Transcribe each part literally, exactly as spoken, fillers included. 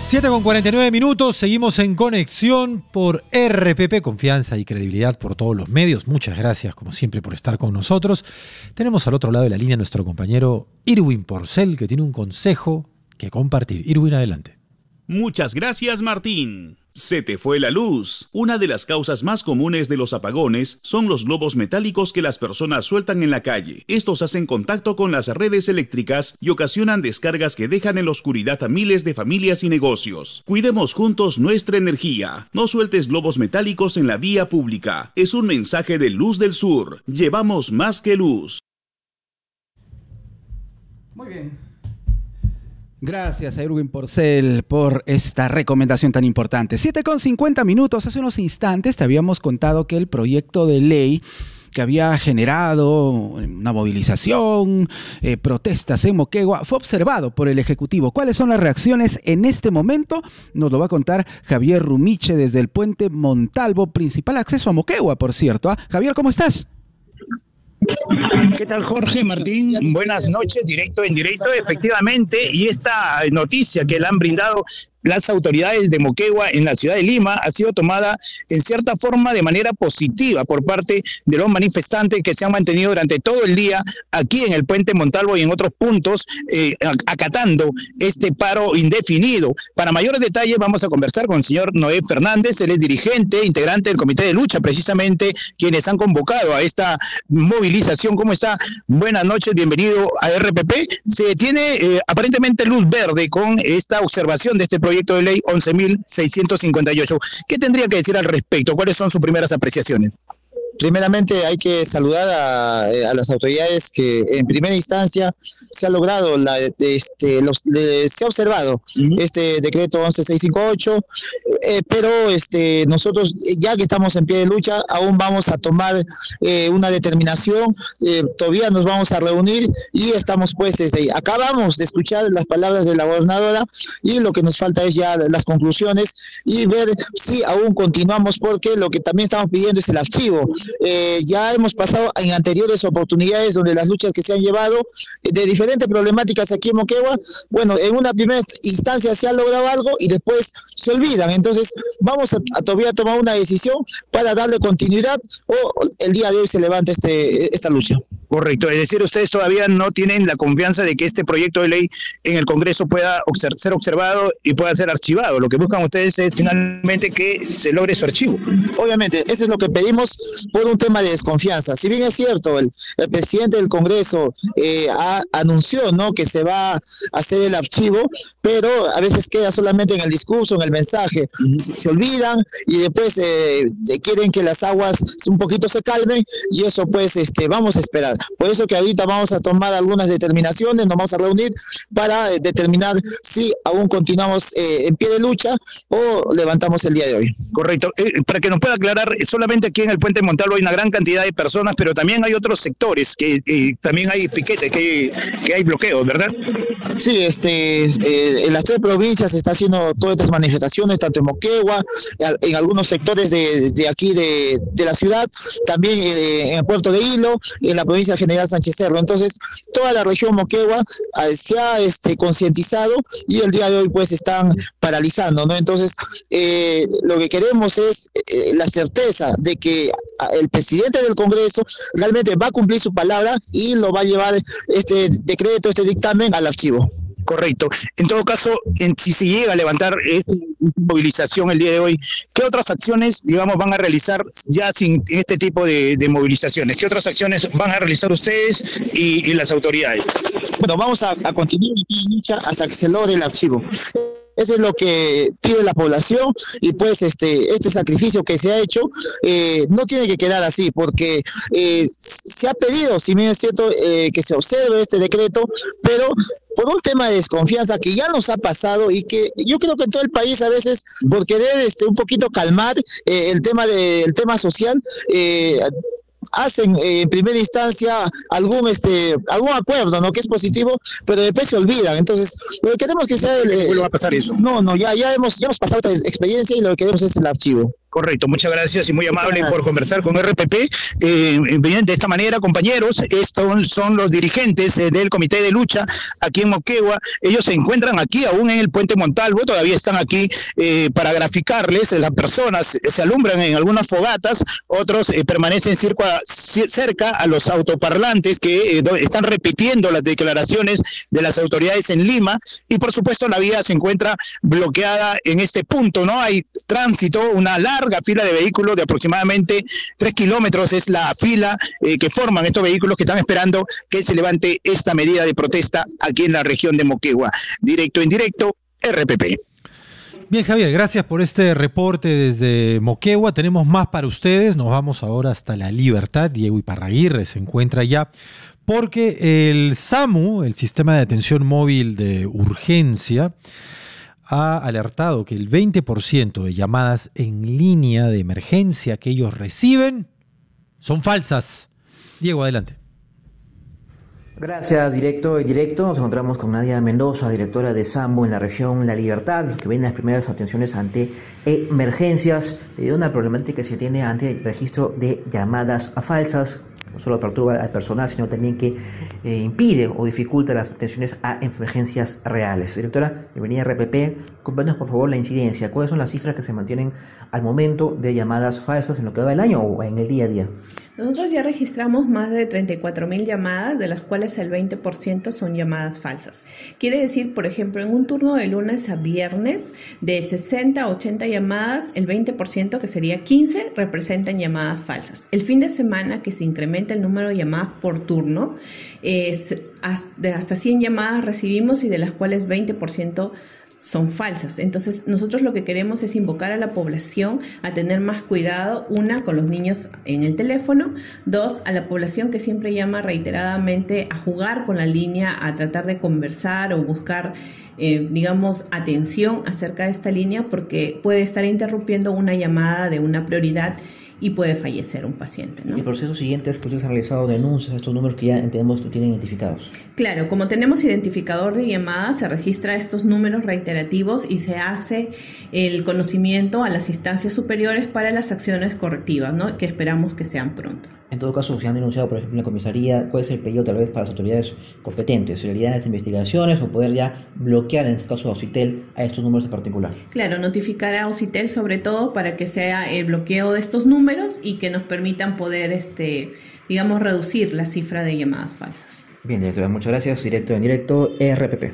siete con cuarenta y nueve minutos, seguimos en conexión por R P P, confianza y credibilidad por todos los medios. Muchas gracias, como siempre, por estar con nosotros. Tenemos al otro lado de la línea a nuestro compañero Irwin Porcel, que tiene un consejo que compartir. Irwin, adelante. Muchas gracias, Martín. Se te fue la luz. Una de las causas más comunes de los apagones son los globos metálicos que las personas sueltan en la calle. Estos hacen contacto con las redes eléctricas y ocasionan descargas que dejan en la oscuridad a miles de familias y negocios. Cuidemos juntos nuestra energía. No sueltes globos metálicos en la vía pública. Es un mensaje de Luz del Sur. Llevamos más que luz. Muy bien. Gracias a Irwin Porcel por esta recomendación tan importante. siete con cincuenta minutos. Hace unos instantes te habíamos contado que el proyecto de ley que había generado una movilización, eh, protestas en Moquegua, fue observado por el Ejecutivo. ¿Cuáles son las reacciones en este momento? Nos lo va a contar Javier Rumiche desde el puente Montalvo, principal acceso a Moquegua, por cierto. ¿Ah? Javier, ¿cómo estás? ¿Qué tal, Jorge, Martín? Buenas noches, directo en directo, efectivamente, y esta noticia que le han brindado las autoridades de Moquegua en la ciudad de Lima ha sido tomada en cierta forma de manera positiva por parte de los manifestantes que se han mantenido durante todo el día aquí en el puente Montalvo y en otros puntos eh, acatando este paro indefinido. Para mayores detalles vamos a conversar con el señor Noé Fernández. Él es dirigente, integrante del comité de lucha, precisamente quienes han convocado a esta movilización. ¿Cómo está? Buenas noches, bienvenido a R P P. Se tiene eh, aparentemente luz verde con esta observación de este proyecto de ley once mil seiscientos cincuenta y ocho. ¿Qué tendría que decir al respecto? ¿Cuáles son sus primeras apreciaciones? Primeramente hay que saludar a, a las autoridades que en primera instancia se ha logrado, la, este, los, le, se ha observado uh-huh. este decreto once mil seiscientos cincuenta y ocho, eh, pero este, nosotros ya que estamos en pie de lucha aún vamos a tomar eh, una determinación, eh, todavía nos vamos a reunir y estamos pues, este, acabamos de escuchar las palabras de la gobernadora y lo que nos falta es ya las conclusiones y ver si aún continuamos, porque lo que también estamos pidiendo es el archivo. Eh, ya hemos pasado en anteriores oportunidades donde las luchas que se han llevado de diferentes problemáticas aquí en Moquegua, bueno, en una primera instancia se ha logrado algo y después se olvidan. Entonces vamos a, a todavía tomar una decisión para darle continuidad o el día de hoy se levanta este, esta lucha. Correcto, es decir, ustedes todavía no tienen la confianza de que este proyecto de ley en el Congreso pueda observ- ser observado y pueda ser archivado. Lo que buscan ustedes es finalmente que se logre su archivo. Obviamente, eso es lo que pedimos por un tema de desconfianza. Si bien es cierto, el, el presidente del Congreso eh, ha, anunció, ¿no?, que se va a hacer el archivo, pero a veces queda solamente en el discurso, en el mensaje. Uh-huh. Se olvidan y después eh, quieren que las aguas un poquito se calmen y eso pues este, vamos a esperar. Por eso que ahorita vamos a tomar algunas determinaciones, nos vamos a reunir para eh, determinar si aún continuamos eh, en pie de lucha o levantamos el día de hoy. Correcto. Eh, para que nos pueda aclarar, solamente aquí en el puente Montalvo hay una gran cantidad de personas, pero también hay otros sectores que eh, también hay piquetes, que, que hay bloqueos, ¿verdad? Sí, este, eh, en las tres provincias se está haciendo todas estas manifestaciones, tanto en Moquegua, en algunos sectores de, de aquí de, de la ciudad, también eh, en el puerto de Hilo, en la provincia General Sánchez Cerro. Entonces, toda la región Moquegua eh, se ha este, concientizado y el día de hoy pues están paralizando, ¿no? Entonces, eh, lo que queremos es eh, la certeza de que el presidente del Congreso realmente va a cumplir su palabra y lo va a llevar este decreto, este dictamen al archivo. Correcto. En todo caso, en, si se llega a levantar esta movilización el día de hoy, ¿qué otras acciones, digamos, van a realizar ya sin este tipo de, de movilizaciones? ¿Qué otras acciones van a realizar ustedes y, y las autoridades? Bueno, vamos a, a continuar en lucha hasta que se logre el archivo. Eso es lo que pide la población y pues este este sacrificio que se ha hecho eh, no tiene que quedar así, porque eh, se ha pedido, si bien es cierto, eh, que se observe este decreto, pero por un tema de desconfianza que ya nos ha pasado y que yo creo que en todo el país a veces, por querer este, un poquito calmar eh, el tema de, el tema social, eh, hacen eh, en primera instancia algún este algún acuerdo, ¿no?, que es positivo, pero después se olvidan. Entonces, lo que queremos que sea el, eh, ¿Cuándo va a pasar eso? No, no, ya ya hemos ya hemos pasado esta experiencia y lo que queremos es el archivo. Correcto, muchas gracias y muy amable por conversar con R P P. Eh, bien, de esta manera, compañeros, estos son los dirigentes eh, del Comité de Lucha aquí en Moquegua. Ellos se encuentran aquí aún en el Puente Montalvo, todavía están aquí eh, para graficarles. Las personas se alumbran en algunas fogatas, otros eh, permanecen cerca, cerca a los autoparlantes que eh, están repitiendo las declaraciones de las autoridades en Lima, y por supuesto la vía se encuentra bloqueada en este punto, ¿no? Hay tránsito, una larga fila de vehículos de aproximadamente tres kilómetros es la fila eh, que forman estos vehículos que están esperando que se levante esta medida de protesta aquí en la región de Moquegua. Directo en directo, R P P. Bien, Javier, gracias por este reporte desde Moquegua. Tenemos más para ustedes. Nos vamos ahora hasta La Libertad. Diego Iparraguirre se encuentra ya porque el SAMU, el Sistema de Atención Móvil de Urgencia, ha alertado que el veinte por ciento de llamadas en línea de emergencia que ellos reciben son falsas. Diego, adelante. Gracias, directo y directo. Nos encontramos con Nadia Mendoza, directora de SAMU en la región La Libertad, que viene las primeras atenciones ante emergencias debido a una problemática que se tiene ante el registro de llamadas a falsas. No solo perturba al personal, sino también que eh, impide o dificulta las atenciones a emergencias reales. Directora, bienvenida a R P P. Cuéntanos por favor la incidencia. ¿Cuáles son las cifras que se mantienen al momento de llamadas falsas en lo que va del año o en el día a día? Nosotros ya registramos más de treinta y cuatro mil llamadas, de las cuales el veinte por ciento son llamadas falsas. Quiere decir, por ejemplo, en un turno de lunes a viernes, de sesenta a ochenta llamadas, el veinte por ciento, que sería quince, representan llamadas falsas. El fin de semana, que se incrementa el número de llamadas por turno, es hasta cien llamadas recibimos y de las cuales veinte por ciento son falsas. Entonces nosotros lo que queremos es invocar a la población a tener más cuidado, una, con los niños en el teléfono, dos, a la población que siempre llama reiteradamente a jugar con la línea, a tratar de conversar o buscar eh, digamos atención acerca de esta línea, porque puede estar interrumpiendo una llamada de una prioridad y puede fallecer un paciente, ¿no? El proceso siguiente es que ustedes han realizado denuncias a estos números que ya entendemos que tienen identificados. Claro, como tenemos identificador de llamadas, se registra estos números reiterativos y se hace el conocimiento a las instancias superiores para las acciones correctivas, ¿no? Que esperamos que sean pronto. En todo caso, se han denunciado, por ejemplo, en la comisaría. ¿Cuál es el pedido tal vez para las autoridades competentes? ¿Celeridad en las investigaciones o poder ya bloquear, en este caso de Ausitel, a estos números en particular? Claro, notificar a Ausitel sobre todo para que sea el bloqueo de estos números y que nos permitan poder, este, digamos, reducir la cifra de llamadas falsas. Bien, directora, muchas gracias. Directo en directo, R P P.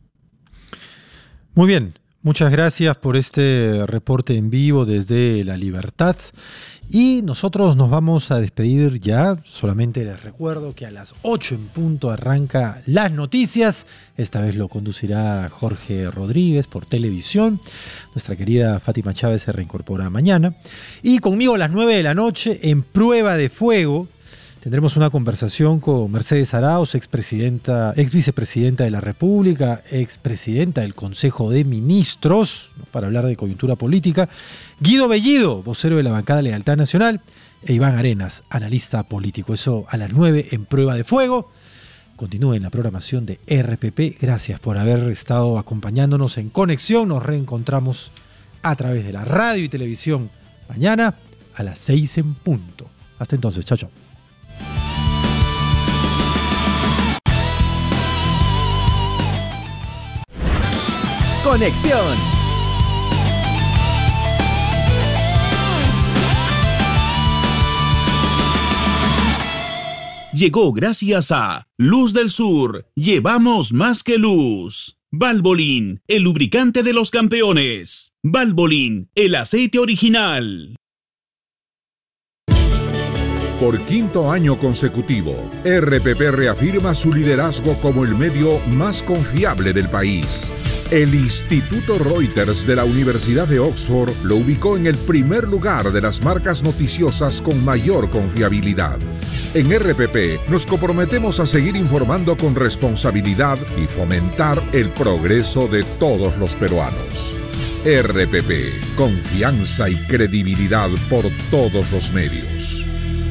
Muy bien, muchas gracias por este reporte en vivo desde La Libertad. Y nosotros nos vamos a despedir ya. Solamente les recuerdo que a las ocho en punto arranca Las Noticias. Esta vez lo conducirá Jorge Rodríguez por televisión. Nuestra querida Fátima Chávez se reincorpora mañana. Y conmigo a las nueve de la noche, en Prueba de Fuego, tendremos una conversación con Mercedes Arauz, expresidenta, ex vicepresidenta de la República, expresidenta del Consejo de Ministros, ¿no?, para hablar de coyuntura política, Guido Bellido, vocero de la bancada Lealtad Nacional, e Iván Arenas, analista político. Eso a las nueve en Prueba de Fuego. Continúen la programación de R P P. Gracias por haber estado acompañándonos en Conexión. Nos reencontramos a través de la radio y televisión mañana a las seis en punto. Hasta entonces, chao, chao. Conexión. Llegó gracias a Luz del Sur. Llevamos más que luz. Valvoline, el lubricante de los campeones. Valvoline, el aceite original. Por quinto año consecutivo, R P P reafirma su liderazgo como el medio más confiable del país. El Instituto Reuters de la Universidad de Oxford lo ubicó en el primer lugar de las marcas noticiosas con mayor confiabilidad. En R P P nos comprometemos a seguir informando con responsabilidad y fomentar el progreso de todos los peruanos. R P P, confianza y credibilidad por todos los medios.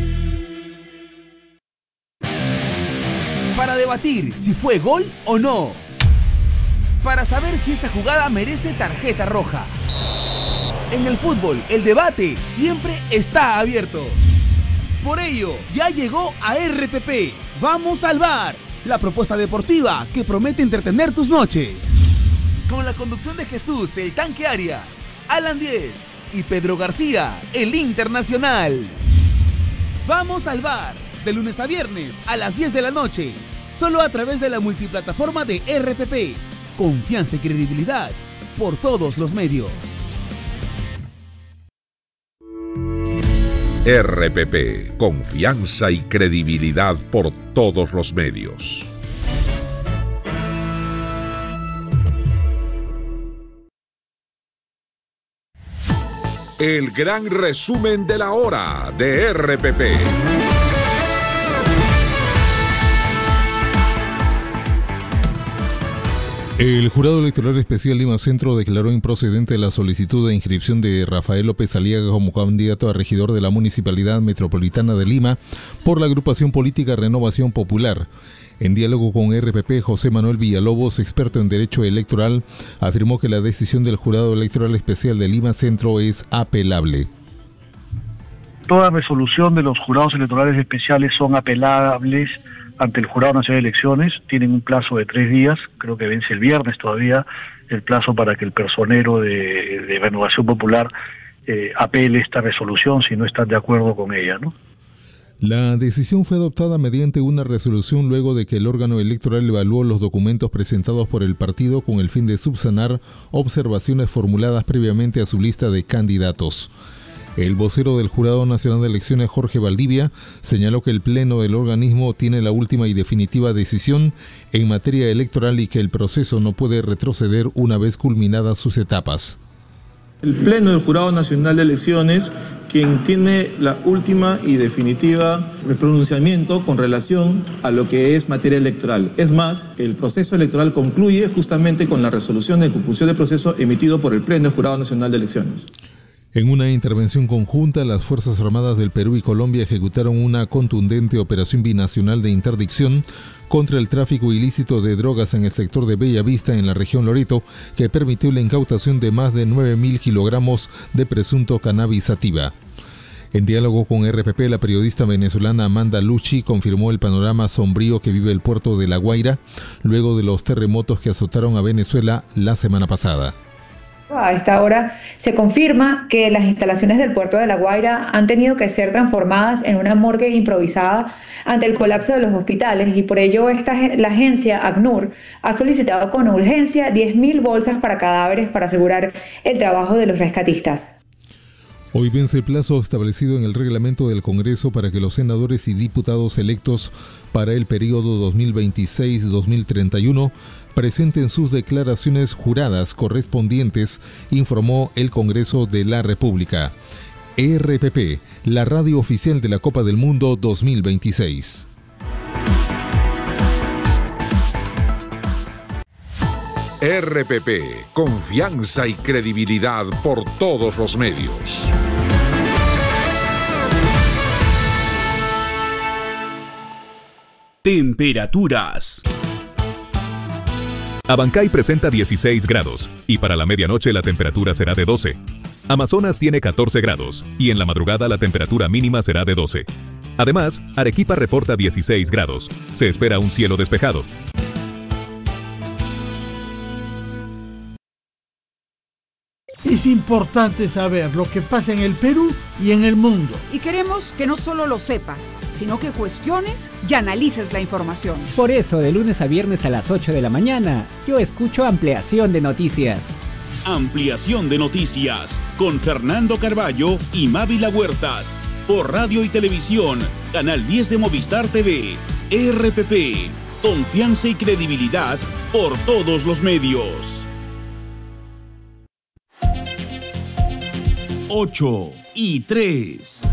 Para debatir si fue gol o no. Para saber si esa jugada merece tarjeta roja. En el fútbol, el debate siempre está abierto. Por ello, ya llegó a R P P. ¡Vamos al bar! La propuesta deportiva que promete entretener tus noches. Con la conducción de Jesús, el Tanque Arias, Alan Diez y Pedro García, el Internacional. ¡Vamos al bar! De lunes a viernes a las diez de la noche. Solo a través de la multiplataforma de R P P. Confianza y credibilidad por todos los medios. R P P, confianza y credibilidad por todos los medios. El gran resumen de la hora de R P P. El Jurado Electoral Especial Lima Centro declaró improcedente la solicitud de inscripción de Rafael López Aliaga como candidato a regidor de la Municipalidad Metropolitana de Lima por la agrupación política Renovación Popular. En diálogo con R P P, José Manuel Villalobos, experto en Derecho Electoral, afirmó que la decisión del Jurado Electoral Especial de Lima Centro es apelable. Toda resolución de los jurados electorales especiales son apelables ante el Jurado Nacional de Elecciones. Tienen un plazo de tres días, creo que vence el viernes todavía, el plazo para que el personero de, de Renovación Popular eh, apele esta resolución si no están de acuerdo con ella, ¿no? La decisión fue adoptada mediante una resolución luego de que el órgano electoral evaluó los documentos presentados por el partido con el fin de subsanar observaciones formuladas previamente a su lista de candidatos. El vocero del Jurado Nacional de Elecciones, Jorge Valdivia, señaló que el pleno del organismo tiene la última y definitiva decisión en materia electoral y que el proceso no puede retroceder una vez culminadas sus etapas. El Pleno del Jurado Nacional de Elecciones, quien tiene la última y definitiva pronunciamiento con relación a lo que es materia electoral. Es más, el proceso electoral concluye justamente con la resolución de conclusión del proceso emitido por el Pleno del Jurado Nacional de Elecciones. En una intervención conjunta, las Fuerzas Armadas del Perú y Colombia ejecutaron una contundente operación binacional de interdicción contra el tráfico ilícito de drogas en el sector de Bellavista, en la región Loreto, que permitió la incautación de más de nueve mil kilogramos de presunto cannabis sativa. En diálogo con R P P, la periodista venezolana Amanda Lucci confirmó el panorama sombrío que vive el puerto de La Guaira luego de los terremotos que azotaron a Venezuela la semana pasada. A esta hora se confirma que las instalaciones del puerto de La Guaira han tenido que ser transformadas en una morgue improvisada ante el colapso de los hospitales y por ello esta, la agencia ACNUR ha solicitado con urgencia diez mil bolsas para cadáveres para asegurar el trabajo de los rescatistas. Hoy vence el plazo establecido en el reglamento del Congreso para que los senadores y diputados electos para el periodo dos mil veintiséis a dos mil treinta y uno presenten sus declaraciones juradas correspondientes, informó el Congreso de la República. R P P, la radio oficial de la Copa del Mundo dos mil veintiséis. R P P, confianza y credibilidad por todos los medios. Temperaturas. Abancay presenta dieciséis grados y para la medianoche la temperatura será de doce. Amazonas tiene catorce grados y en la madrugada la temperatura mínima será de doce. Además, Arequipa reporta dieciséis grados. Se espera un cielo despejado. Es importante saber lo que pasa en el Perú y en el mundo. Y queremos que no solo lo sepas, sino que cuestiones y analices la información. Por eso, de lunes a viernes a las ocho de la mañana, yo escucho Ampliación de Noticias. Ampliación de Noticias, con Fernando Carballo y Mávila Huertas, por radio y televisión, Canal diez de Movistar T V, R P P, confianza y credibilidad por todos los medios. ocho y tres.